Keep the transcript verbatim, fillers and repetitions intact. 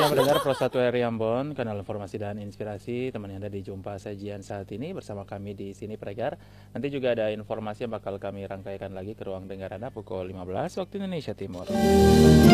Anda mendengar Pro satu R I Ambon, kanal informasi dan inspirasi. Teman Anda di Jumpa Sajian saat ini bersama kami di sini Pregar. Nanti juga ada informasi yang bakal kami rangkaikan lagi ke ruang dengar Anda pukul lima belas waktu Indonesia Timur.